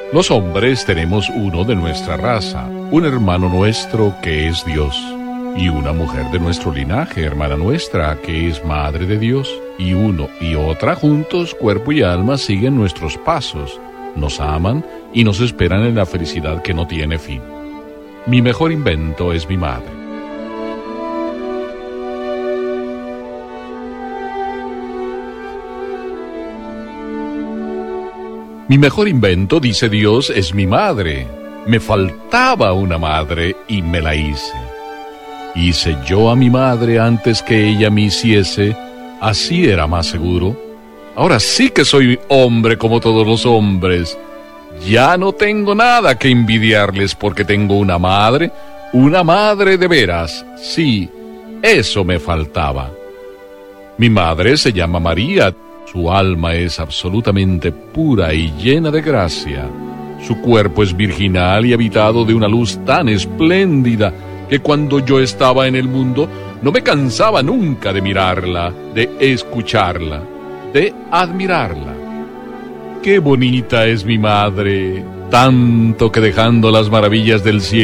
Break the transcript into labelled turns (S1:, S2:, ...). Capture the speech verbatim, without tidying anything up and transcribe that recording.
S1: Los hombres tenemos uno de nuestra raza, un hermano nuestro que es Dios, y una mujer de nuestro linaje, hermana nuestra, que es madre de Dios, y uno y otra juntos, cuerpo y alma, siguen nuestros pasos, nos aman y nos esperan en la felicidad que no tiene fin. Mi mejor invento es mi madre. Mi mejor invento, dice Dios, es mi madre. Me faltaba una madre y me la hice. Hice yo a mi madre antes que ella me hiciese, así era más seguro. Ahora sí que soy hombre como todos los hombres. Ya no tengo nada que envidiarles porque tengo una madre, una madre de veras. Sí, eso me faltaba. Mi madre se llama María. Su alma es absolutamente pura y llena de gracia. Su cuerpo es virginal y habitado de una luz tan espléndida que cuando yo estaba en el mundo no me cansaba nunca de mirarla, de escucharla, de admirarla. ¡Qué bonita es mi madre! Tanto que dejando las maravillas del cielo